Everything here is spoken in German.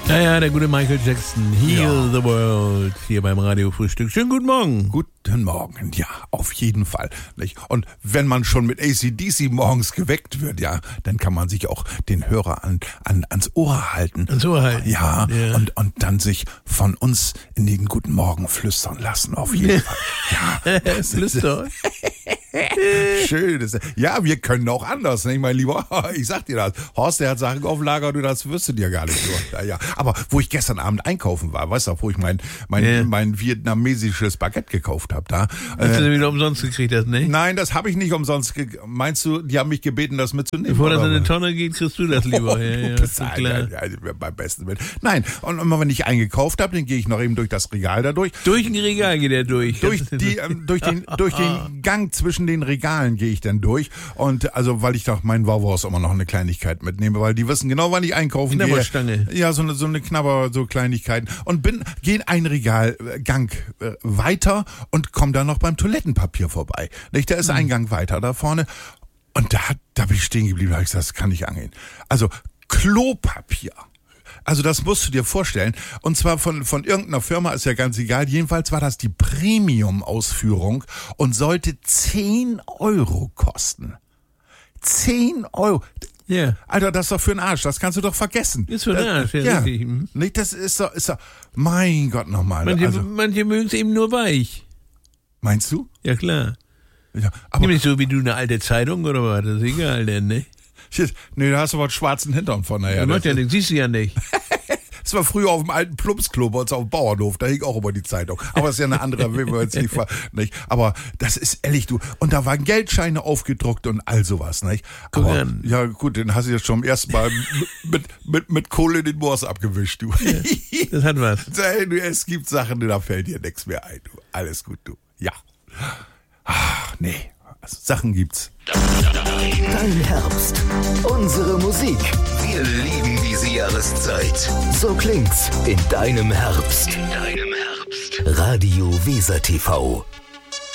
Ja, der gute Michael Jackson, Heal the World, hier beim Radio-Frühstück. Schönen guten Morgen. Guten Morgen, ja, auf jeden Fall. Nicht? Und wenn man schon mit AC/DC morgens geweckt wird, ja, dann kann man sich auch den Hörer ans Ohr halten. Ans Ohr halten. Ja. Und dann sich von uns in den guten Morgen flüstern lassen, auf jeden Fall. Ja, Flüster. Schön. Ja, wir können auch anders, nicht, mein Lieber? Ich sag dir das. Horst, der hat Sachen auf Lager, du, das wirst du dir gar nicht so. Ja. Aber wo ich gestern Abend einkaufen war, weißt du, wo ich mein vietnamesisches Baguette gekauft habe, da. Hast du das wieder umsonst gekriegt hast, ne? Nein, das habe ich nicht umsonst gekriegt. Meinst du, die haben mich gebeten, das mitzunehmen? Bevor das in eine Tonne geht, kriegst du das lieber. Du bist klar. Ja, beim besten Willen. Nein, und immer wenn ich eingekauft habe, dann gehe ich noch eben durch das Regal da durch. Durch ein Regal geht er durch. Durch den Gang zwischen den Regalen gehe ich dann durch. Und also, weil ich doch meinen Wauwurst immer noch eine Kleinigkeit mitnehme, weil die wissen genau, wann ich einkaufen gehe. Knabberstange. Ja, so eine Knabber, so Kleinigkeiten. Und gehe einen Regalgang weiter und komme dann noch beim Toilettenpapier vorbei. Da ist ein Gang weiter da vorne. Und da bin ich stehen geblieben, da habe ich gesagt, das kann nicht angehen. Also Klopapier. Also das musst du dir vorstellen. Und zwar von irgendeiner Firma, ist ja ganz egal. Jedenfalls war das die Premium-Ausführung und sollte 10 € kosten. 10 €. Ja. Alter, das ist doch für den Arsch. Das kannst du doch vergessen. Ist für den Arsch, ja. Richtig. Nicht, das ist doch, mein Gott nochmal. Manche mögen es eben nur weich. Meinst du? Ja, klar. Ja, aber Nämlich so wie du eine alte Zeitung oder was, das ist egal denn, ne? Nee, da hast du aber einen schwarzen Hintern von nachher. Das macht ja nichts, siehst du ja nicht. Das war früher auf dem alten Plumpsklo bei uns auf dem Bauernhof, da hing auch immer die Zeitung. Aber das ist ja eine andere, will man jetzt nicht. Aber das ist ehrlich, du. Und da waren Geldscheine aufgedruckt und all sowas, nicht? Aber ja gut, den hast du jetzt schon am ersten Mal mit Kohle in den Moors abgewischt, du. Ja, das hat was. Es gibt Sachen, da fällt dir nichts mehr ein, du. Alles gut, du. Ja. Ach, nee. Also Sachen gibt's. Dein Herbst. Unsere Musik. Wir lieben diese Jahreszeit. So klingt's in deinem Herbst. Radio Weser TV.